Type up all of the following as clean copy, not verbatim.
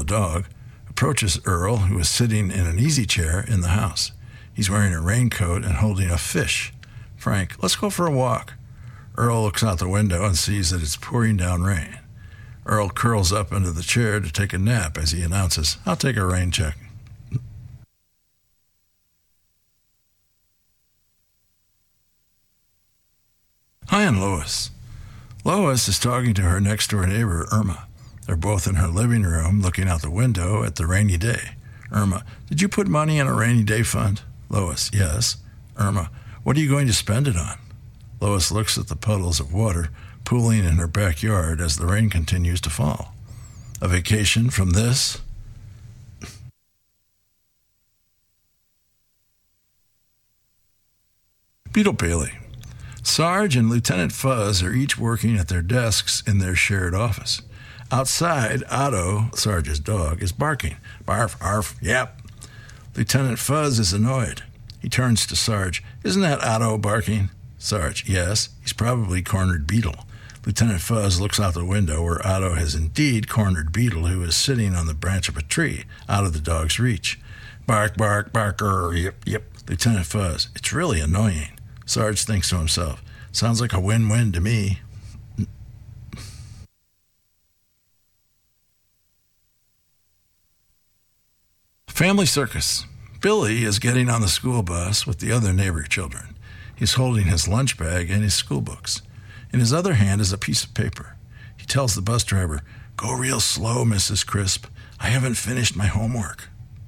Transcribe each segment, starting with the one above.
the dog, approaches Earl, who is sitting in an easy chair in the house. He's wearing a raincoat and holding a fish. Frank, let's go for a walk. Earl looks out the window and sees that it's pouring down rain. Earl curls up into the chair to take a nap as he announces, I'll take a rain check. Hi, I'm Lois. Lois is talking to her next-door neighbor, Irma. They're both in her living room looking out the window at the rainy day. Irma, did you put money in a rainy day fund? Lois, yes. Irma, what are you going to spend it on? Lois looks at the puddles of water pooling in her backyard as the rain continues to fall. A vacation from this? Beetle Bailey. Sarge and Lieutenant Fuzz are each working at their desks in their shared office. Outside, Otto, Sarge's dog, is barking. Barf, arf, yep. Lieutenant Fuzz is annoyed. He turns to Sarge. Isn't that Otto barking? Sarge, yes. He's probably cornered Beetle. Lieutenant Fuzz looks out the window where Otto has indeed cornered Beetle, who is sitting on the branch of a tree, out of the dog's reach. Bark, bark, barker, yip, yip. Lieutenant Fuzz, it's really annoying. Sarge thinks to himself, sounds like a win-win to me. Family circus. Billy is getting on the school bus with the other neighbor children. He's holding his lunch bag and his school books. In his other hand is a piece of paper. He tells the bus driver, go real slow, Mrs. Crisp. I haven't finished my homework.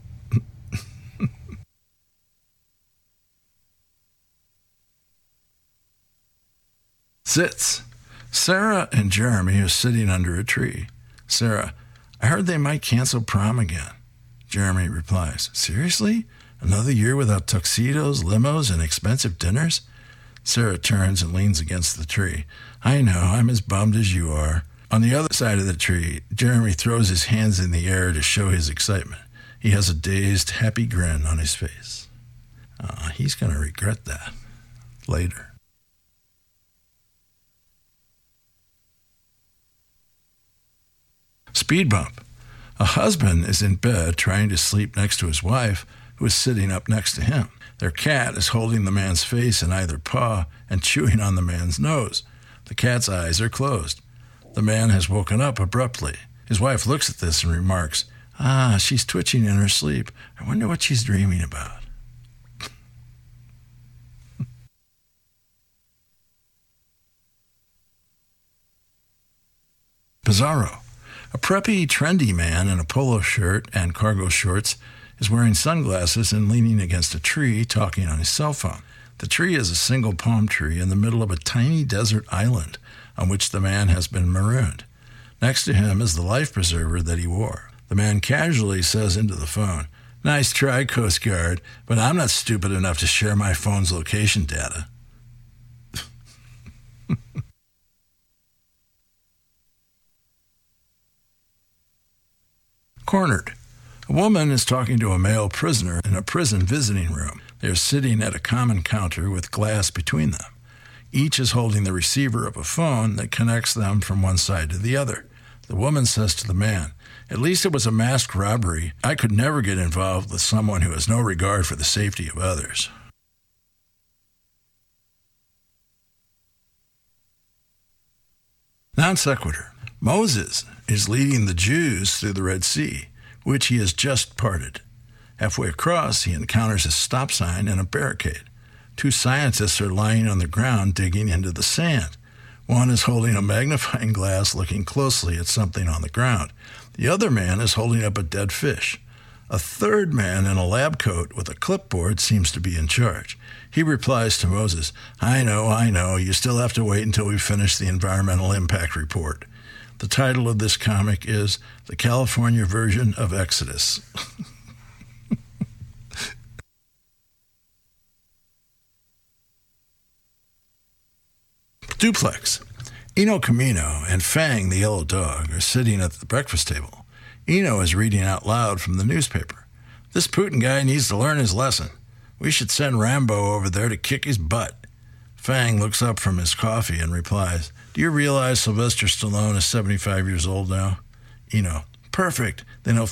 Sits. Sarah and Jeremy are sitting under a tree. Sarah, I heard they might cancel prom again. Jeremy replies, seriously? Another year without tuxedos, limos, and expensive dinners? Sarah turns and leans against the tree. I know, I'm as bummed as you are. On the other side of the tree, Jeremy throws his hands in the air to show his excitement. He has a dazed, happy grin on his face. He's going to regret that later. Speed bump. A husband is in bed trying to sleep next to his wife, who is sitting up next to him. Their cat is holding the man's face in either paw and chewing on the man's nose. The cat's eyes are closed. The man has woken up abruptly. His wife looks at this and remarks, she's twitching in her sleep. I wonder what she's dreaming about. Bizarro. A preppy, trendy man in a polo shirt and cargo shorts is wearing sunglasses and leaning against a tree, talking on his cell phone. The tree is a single palm tree in the middle of a tiny desert island on which the man has been marooned. Next to him is the life preserver that he wore. The man casually says into the phone, nice try, Coast Guard, but I'm not stupid enough to share my phone's location data. Cornered. A woman is talking to a male prisoner in a prison visiting room. They are sitting at a common counter with glass between them. Each is holding the receiver of a phone that connects them from one side to the other. The woman says to the man, at least it was a masked robbery. I could never get involved with someone who has no regard for the safety of others. Non sequitur. Moses is leading the Jews through the Red Sea, which he has just parted. Halfway across, he encounters a stop sign and a barricade. Two scientists are lying on the ground digging into the sand. One is holding a magnifying glass looking closely at something on the ground. The other man is holding up a dead fish. A third man in a lab coat with a clipboard seems to be in charge. He replies to Moses, I know, you still have to wait until we finish the environmental impact report. The title of this comic is The California Version of Exodus. Duplex. Eno Camino and Fang the yellow dog are sitting at the breakfast table. Eno is reading out loud from the newspaper. This Putin guy needs to learn his lesson. We should send Rambo over there to kick his butt. Fang looks up from his coffee and replies, do you realize Sylvester Stallone is 75 years old now? Eno, perfect. They know